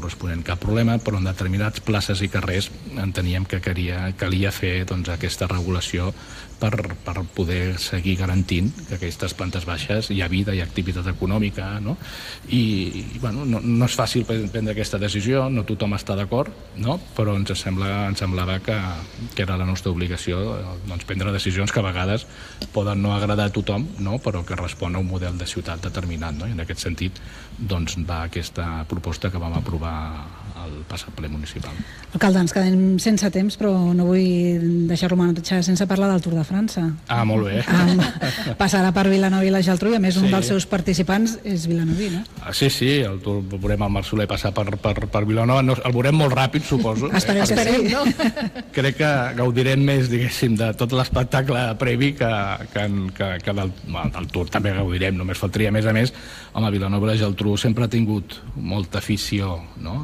corresponent cap problema, però en determinats places i carrers enteníem que calia fer aquesta regulació per poder seguir garantint que aquestes plantes baixes hi ha vida, hi ha activitat econòmica, no? I no és fàcil prendre aquesta decisió, no tothom està d'acord, no? Però ens semblava que era la nostra obligació prendre decisions que a vegades poden no agradar a tothom, no? Però que respon a un model de ciutat determinat, no? I en aquest sentit va aquesta proposta que vam aprovar al passat ple municipal. Alcalde, ens quedem sense temps, però no vull deixar-lo marxar sense parlar del Tour de França. Ah, molt bé. Passarà per Vilanova i la Geltrú, i a més un dels seus participants és vilanoví, no? Sí, el Tour, veurem el Marc Soler passar per Vilanova, el veurem molt ràpid, suposo. Esperem, no? Crec que gaudirem més, diguéssim, de tot l'espectacle previ que del Tour també gaudirem, només faltaria. A més, home, Vilanova i la Geltrú sempre ha tingut molta afició, no?,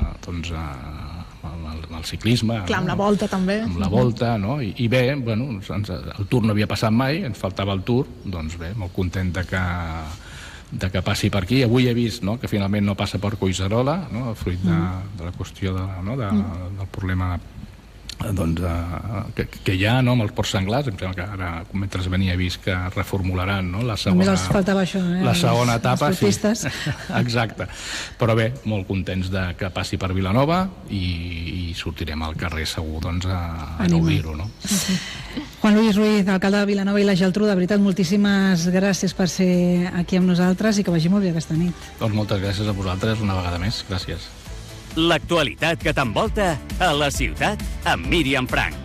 amb el ciclisme. Clar, amb la Volta també. Amb la Volta, no? I bé, el Tour no havia passat mai, ens faltava el Tour, doncs bé, molt content de que passi per aquí. Avui he vist que finalment no passa per Collserola, fruit de la qüestió del problema que hi ha amb els ports senglars. Em sembla que ara, mentre venia, he vist que reformularan la només els faltava això, la segona etapa. Els portistes. Exacte. Però bé, molt contents de que passi per Vilanova i sortirem al carrer segur a gaudir-ho, no? Juan Luis Ruiz, alcalde de Vilanova i la Geltrú, de veritat, moltíssimes gràcies per ser aquí amb nosaltres i que vagi molt bé aquesta nit. Doncs moltes gràcies a vosaltres una vegada més. Gràcies. L'actualitat que t'envolta a la ciutat amb Míriam Frank.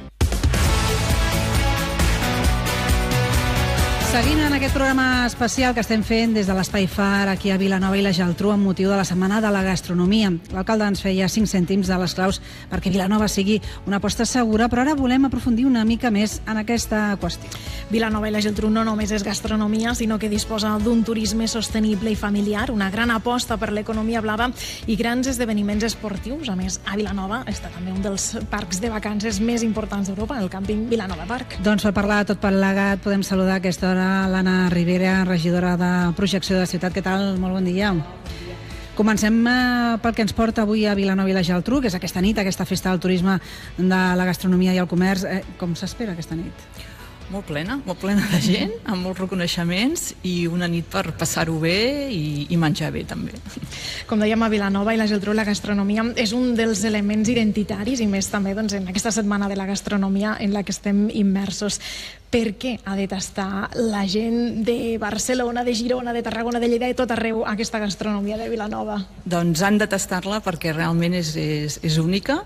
Seguint en aquest programa especial que estem fent des de l'Espai Far aquí a Vilanova i la Geltrú amb motiu de la Setmana de la Gastronomia. L'alcalde ens feia 5 cèntims de les claus perquè Vilanova sigui una aposta segura, però ara volem aprofundir una mica més en aquesta qüestió. Vilanova i la Geltrú no només és gastronomia, sinó que disposa d'un turisme sostenible i familiar, una gran aposta per l'economia blava i grans esdeveniments esportius. A més, a Vilanova està també un dels parcs de vacances més importants d'Europa, el càmping Vilanova Park. Doncs per parlar de tot plegat podem saludar a aquesta hora l'Anna Rivera, regidora de Projecció de Ciutat. Què tal? Molt bon dia. Comencem pel que ens porta avui a Vilanova i la Geltrú, que és aquesta nit, aquesta festa del turisme, de la gastronomia i el comerç. Com s'espera aquesta nit? Molt plena de gent, amb molts reconeixements i una nit per passar-ho bé i menjar bé també. Com dèiem, a Vilanova i la Geltrú la gastronomia és un dels elements identitaris i més també en aquesta setmana de la gastronomia en la que estem immersos. Per què ha de tastar la gent de Barcelona, de Girona, de Tarragona, de Lleida i tot arreu aquesta gastronomia de Vilanova? Doncs han de tastar-la perquè realment és única.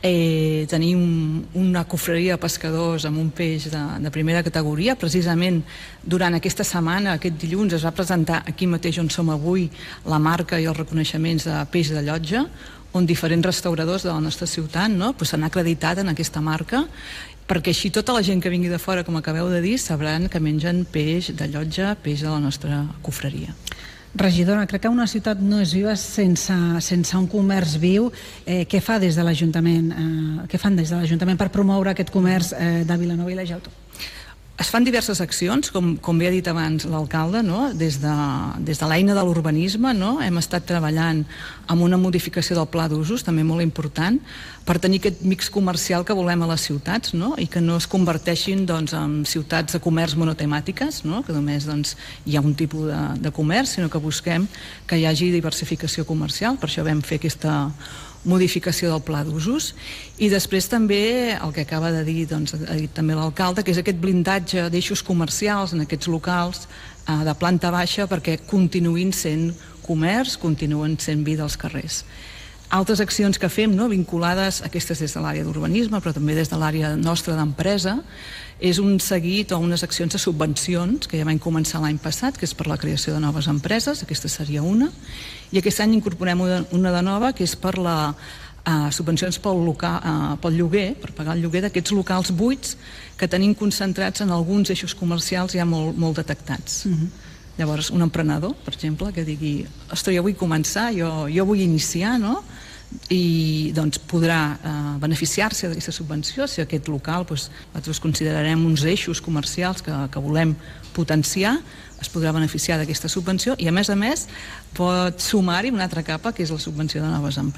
Tenim una cofreria de pescadors amb un peix de primera categoria. Precisament durant aquesta setmana, aquest dilluns, es va presentar aquí mateix on som avui la marca i els reconeixements de peix de Llotja, on diferents restauradors de la nostra ciutat s'han acreditat en aquesta marca, perquè així tota la gent que vingui de fora, com acabeu de dir, sabran que mengen peix de Llotja, peix de la nostra cofreria. Regidora, crec que una ciutat no és viva sense un comerç viu. Què fan des de l'Ajuntament per promoure aquest comerç de Vilanova i la Geltrú? Es fan diverses accions, com bé ha dit abans l'alcalde, des de l'eina de l'urbanisme. Hem estat treballant amb una modificació del pla d'usos, també molt important, per tenir aquest mix comercial que volem a les ciutats i que no es converteixin en ciutats de comerç monotemàtiques, que només hi ha un tipus de comerç, sinó que busquem que hi hagi diversificació comercial. Per això vam fer aquesta modificació del pla d'usos. I després també el que acaba de dir, ha dit també l'alcalde, que és aquest blindatge d'eixos comercials en aquests locals de planta baixa perquè continuïn sent comerç, continuen sent vida als carrers. Altres accions que fem, vinculades, aquestes des de l'àrea d'urbanisme, però també des de l'àrea nostra d'empresa, és un seguit o unes accions de subvencions que ja vam començar l'any passat, que és per la creació de noves empreses, aquesta seria una, i aquest any incorporem una de nova, que és per subvencions pel lloguer, per pagar el lloguer d'aquests locals buits que tenim concentrats en alguns eixos comercials ja molt detectats. Llavors, un emprenedor, per exemple, que digui, ostres, jo vull començar, jo vull iniciar, i podrà beneficiar-se d'aquesta subvenció. Si aquest local nosaltres considerarem uns eixos comercials que volem potenciar, es podrà beneficiar d'aquesta subvenció i a més pot sumar-hi una altra capa, que és la subvenció de noves empreses.